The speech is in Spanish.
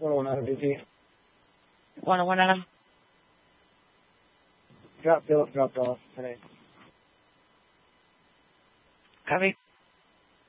1 RPT. 1 Adam. Drop, Philip, dropped off today. Copy.